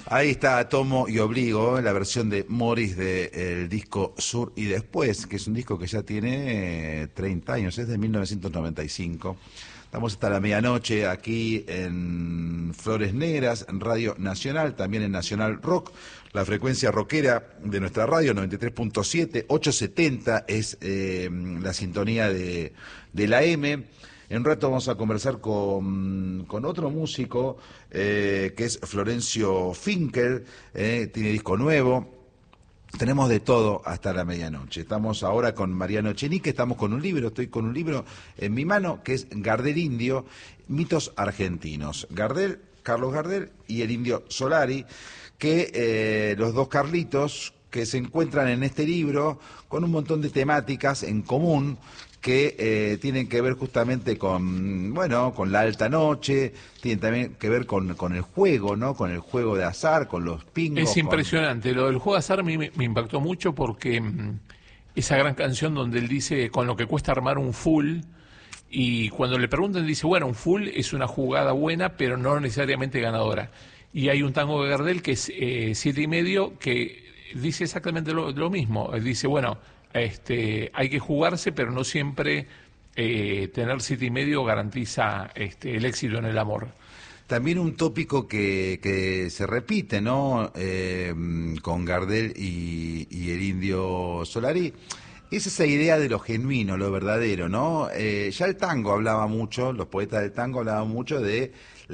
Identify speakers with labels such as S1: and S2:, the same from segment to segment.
S1: Ahí está Tomo y Obligo, la versión de Morris del disco Sur y Después, que es un disco que ya tiene 30 años, es de 1995. Estamos hasta la medianoche aquí en Flores Negras, en Radio Nacional, también en Nacional Rock, la frecuencia rockera de nuestra radio, 93.7, 870 es la sintonía de la M. En un rato vamos a conversar con otro músico que es Florencio Finkel, tiene disco nuevo. Tenemos de todo hasta la medianoche. Estamos ahora con Mariano Echenique, estamos con un libro, estoy con un libro en mi mano que es Gardel Indio, mitos argentinos. Gardel, Carlos Gardel y el Indio Solari, que los dos Carlitos que se encuentran en este libro con un montón de temáticas en común que tienen que ver justamente con, bueno, con la alta noche, tienen también que ver con el juego, ¿no? Con el juego de azar, con los pingos.
S2: Es impresionante, lo del juego de azar a mí me impactó mucho porque esa gran canción donde él dice con lo que cuesta armar un full, y cuando le preguntan dice, bueno, un full es una jugada buena, pero no necesariamente ganadora. Y hay un tango de Gardel que es 7,5 que dice exactamente lo mismo. Él dice, bueno, hay que jugarse, pero no siempre tener 7,5 garantiza el éxito en el amor.
S1: También un tópico que se repite, ¿no? Con Gardel y el Indio Solari, es esa idea de lo genuino, lo verdadero, ¿no? Ya el tango hablaba mucho, los poetas del tango hablaban mucho de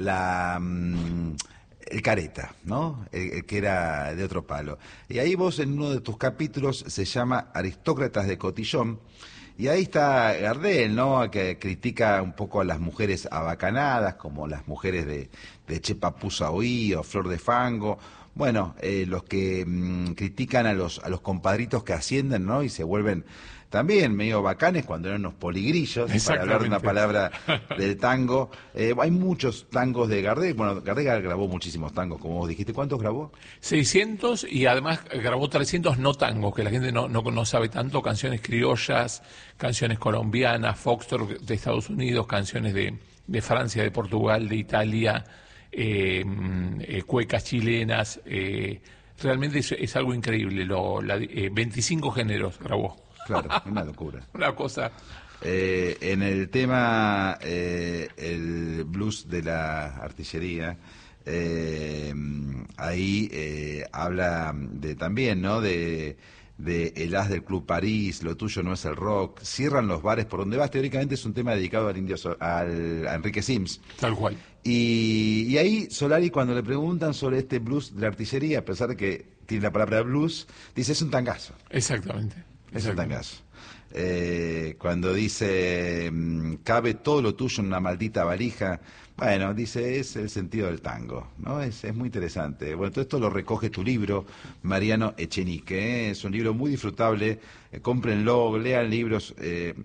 S1: el careta, ¿no? El que era de otro palo. Y ahí vos en uno de tus capítulos se llama Aristócratas de Cotillón, y ahí está Gardel, ¿no? Que critica un poco a las mujeres abacanadas, como las mujeres de Chepa Pusa Oí o Flor de Fango. Bueno, los que critican a los compadritos que ascienden, ¿no? Y se vuelven también medio bacanes cuando eran unos poligrillos, para hablar de una palabra del tango. Hay muchos tangos de Gardel. Bueno, Gardel grabó muchísimos tangos, como vos dijiste. ¿Cuántos grabó?
S2: 600, y además grabó 300 no tangos, que la gente no sabe tanto, canciones criollas, canciones colombianas, foxtrot de Estados Unidos, canciones de Francia, de Portugal, de Italia, cuecas chilenas. Realmente es algo increíble. 25 géneros grabó.
S1: Claro, una locura.
S2: Una cosa.
S1: En el tema, el blues de la artillería, ahí habla también, ¿no? De el as del Club París, lo tuyo no es el rock, cierran los bares por donde vas. Teóricamente es un tema dedicado a Enrique Sims. Tal cual. Y ahí Solari, cuando le preguntan sobre este blues de la artillería, a pesar de que tiene la palabra blues, dice es un tangazo.
S2: Exactamente.
S1: Es un tangazo. Cuando dice cabe todo lo tuyo en una maldita valija, bueno, dice es el sentido del tango, ¿no? Es muy interesante. Bueno, todo esto lo recoge tu libro, Mariano Echenique, ¿eh? Es un libro muy disfrutable, cómprenlo, lean libros.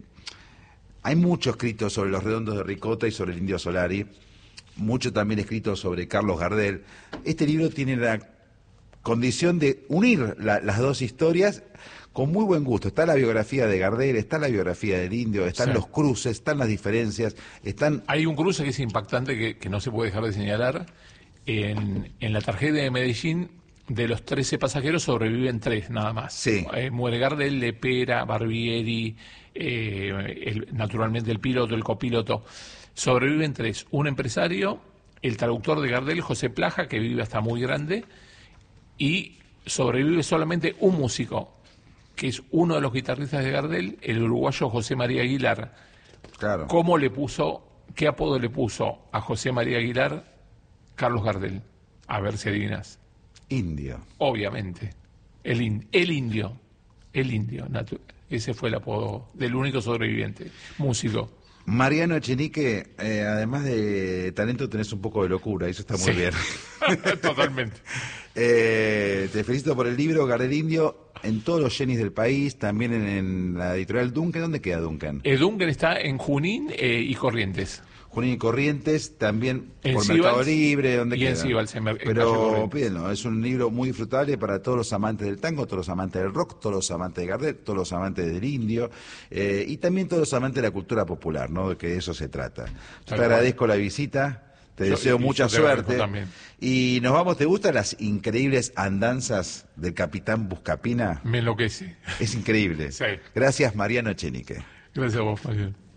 S1: Hay mucho escrito sobre los Redondos de Ricota y sobre el Indio Solari, mucho también escrito sobre Carlos Gardel. Este libro tiene la condición de unir las dos historias con muy buen gusto. Está la biografía de Gardel, está la biografía del Indio, están los cruces, están las diferencias, están...
S2: Hay un cruce que es impactante, que no se puede dejar de señalar. En la tragedia de Medellín, de los 13 pasajeros sobreviven 3 nada más.
S1: Sí.
S2: Muere Gardel, Lepera, Barbieri, naturalmente el piloto, el copiloto. Sobreviven 3. Un empresario, el traductor de Gardel, José Plaja, que vive hasta muy grande, y sobrevive solamente un músico, que es uno de los guitarristas de Gardel, el uruguayo José María Aguilar.
S1: Claro.
S2: ¿Qué apodo le puso a José María Aguilar Carlos Gardel? A ver si adivinas.
S1: Indio.
S2: Obviamente. El indio. Ese fue el apodo del único sobreviviente, músico.
S1: Mariano Echenique, además de talento tenés un poco de locura, eso está muy bien.
S2: Totalmente.
S1: Te felicito por el libro, Gardel Indio, en todos los Jenis del país, también en la editorial Duncan. ¿Dónde queda Duncan?
S2: Duncan está en Junín y Corrientes.
S1: Junín y Corrientes, también
S2: en
S1: por
S2: Sibals,
S1: Mercado Libre, donde
S2: y
S1: queda.
S2: En Sibals,
S1: pero pídenlo, es un libro muy disfrutable para todos los amantes del tango, todos los amantes del rock, todos los amantes de Gardel, todos los amantes del indio, y también todos los amantes de la cultura popular, ¿no? De que de eso se trata. Te agradezco la visita. Te deseo mucha
S2: yo te agradezco
S1: suerte.
S2: también.
S1: Y nos vamos, ¿te gustan las increíbles andanzas del capitán Buscapina?
S2: Me enloquece.
S1: Es increíble.
S2: Sí.
S1: Gracias, Mariano Echenique.
S2: Gracias a vos, Mariano.